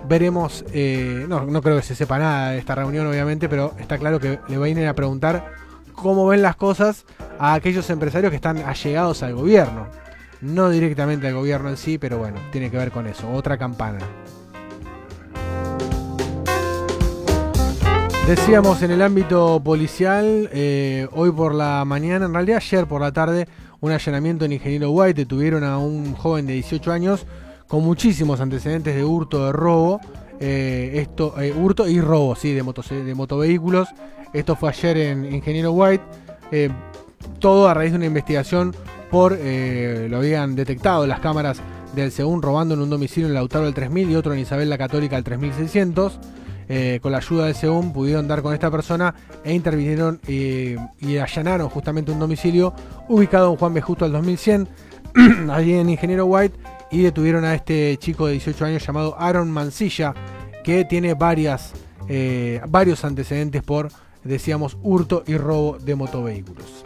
veremos, no creo que se sepa nada de esta reunión obviamente, pero está claro que le vienen a preguntar cómo ven las cosas a aquellos empresarios que están allegados al gobierno. No directamente al gobierno en sí, pero bueno, tiene que ver con eso. Otra campana. Decíamos en el ámbito policial, hoy por la mañana, en realidad ayer por la tarde, un allanamiento en Ingeniero White. Detuvieron a un joven de 18 años con muchísimos antecedentes de hurto, de robo. Hurto y robo, sí, de motovehículos. Esto fue ayer en Ingeniero White. Todo a raíz de una investigación lo habían detectado las cámaras del SEUN robando en un domicilio en Lautaro del 3000 y otro en Isabel la Católica del 3600. Con la ayuda del SEUN pudieron dar con esta persona e intervinieron y allanaron justamente un domicilio ubicado en Juan B. Justo al 2100, allí en Ingeniero White, y detuvieron a este chico de 18 años llamado Aaron Mancilla, que tiene varios antecedentes por, decíamos, hurto y robo de motovehículos.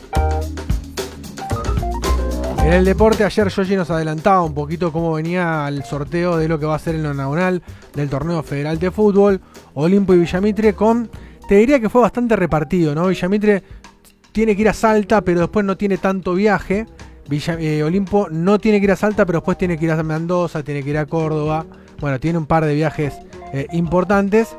En el deporte, ayer Yoshi nos adelantaba un poquito cómo venía el sorteo de lo que va a ser en lo nacional del torneo federal de fútbol. Olimpo y Villamitre te diría que fue bastante repartido, ¿no? Villamitre tiene que ir a Salta, pero después no tiene tanto viaje. Olimpo no tiene que ir a Salta, pero después tiene que ir a Mendoza, tiene que ir a Córdoba. Bueno, tiene un par de viajes importantes.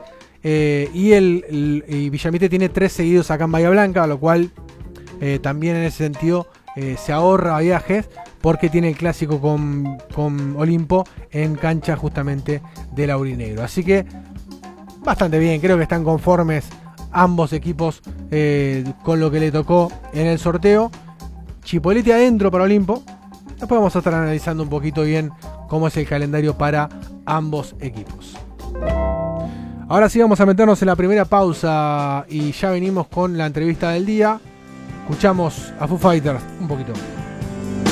Y Villamitre tiene 3 seguidos acá en Bahía Blanca, lo cual también en ese sentido se ahorra viajes, porque tiene el clásico con Olimpo en cancha justamente del Aurinegro. Así que bastante bien, creo que están conformes ambos equipos con lo que le tocó en el sorteo. Chipolete adentro para Olimpo. Después vamos a estar analizando un poquito bien cómo es el calendario para ambos equipos. Ahora sí vamos a meternos en la primera pausa y ya venimos con la entrevista del día. Escuchamos a Foo Fighters un poquito.